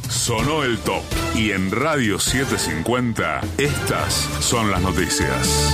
Sonó el top. Y en Radio 750, estas son las noticias.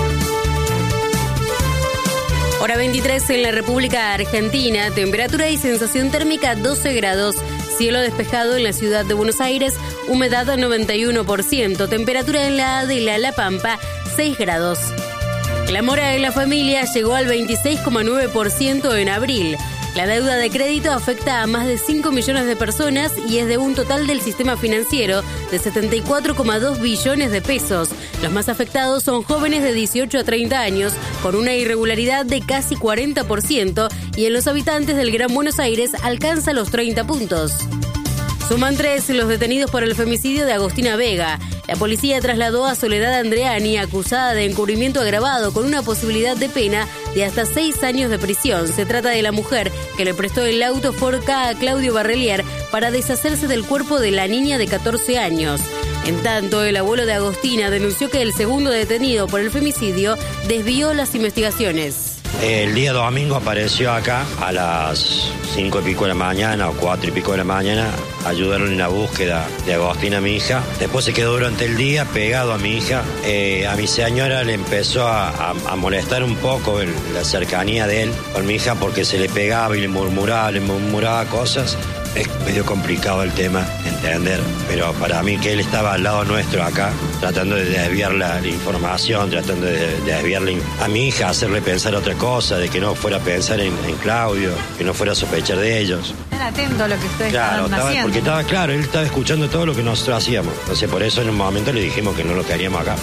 Hora 23 en la República Argentina. Temperatura y sensación térmica 12 grados. Cielo despejado en la ciudad de Buenos Aires. Humedad 91%. Temperatura en la Adela, La Pampa, 6 grados. La mora en la familia llegó al 26,9% en abril. La deuda de crédito afecta a más de 5 millones de personas y es de un total del sistema financiero de 74,2 billones de pesos. Los más afectados son jóvenes de 18 a 30 años, con una irregularidad de casi 40%, y en los habitantes del Gran Buenos Aires alcanza los 30 puntos. Suman 3 los detenidos por el femicidio de Agostina Vega. La policía trasladó a Soledad Andreani, acusada de encubrimiento agravado, con una posibilidad de pena de hasta 6 años de prisión. Se trata de la mujer que le prestó el auto Ford Ka a Claudio Barrelier para deshacerse del cuerpo de la niña de 14 años. En tanto, el abuelo de Agostina denunció que el segundo detenido por el femicidio desvió las investigaciones. El día domingo apareció acá a las 5 y pico de la mañana o 4 y pico de la mañana, ayudaron en la búsqueda de Agostina, mi hija. Después se quedó durante el día pegado a mi hija. A mi señora le empezó a molestar un poco la cercanía de él con mi hija, porque se le pegaba y le murmuraba cosas. Es medio complicado el tema, entender, pero para mí que él estaba al lado nuestro acá, tratando de desviar la información, tratando de desviarle a mi hija, hacerle pensar otra cosa, de que no fuera a pensar en Claudio, que no fuera a sospechar de ellos. Están atentos a lo que ustedes estaban haciendo. Porque estaba claro, él estaba escuchando todo lo que nosotros hacíamos. Entonces por eso en un momento le dijimos que no lo queríamos acá.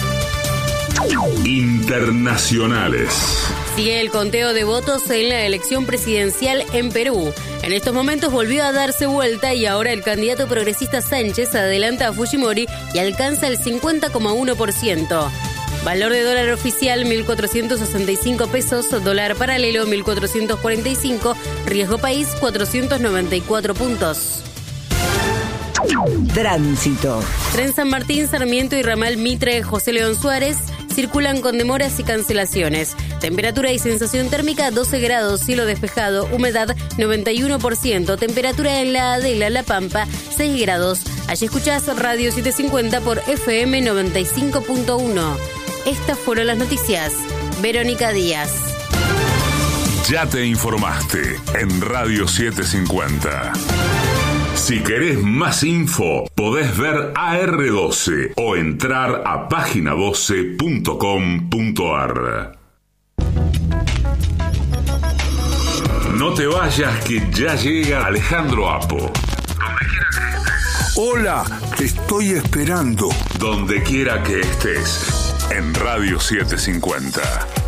Internacionales. Sigue el conteo de votos en la elección presidencial en Perú. En estos momentos volvió a darse vuelta y ahora el candidato progresista Sánchez adelanta a Fujimori y alcanza el 50,1%. Valor de dólar oficial 1.465 pesos, dólar paralelo 1.445, riesgo país 494 puntos. Tránsito. Tren San Martín, Sarmiento y ramal Mitre José León Suárez circulan con demoras y cancelaciones. Temperatura y sensación térmica 12 grados, cielo despejado, humedad 91%, temperatura en la Adela, La Pampa 6 grados. Allí escuchás Radio 750 por FM 95.1. Estas fueron las noticias. Verónica Díaz. Ya te informaste en Radio 750. Si querés más info, podés ver AR12 o entrar a página12.com.ar. No te vayas, que ya llega Alejandro Apo. Hola, te estoy esperando. Donde quiera que estés, en Radio 750.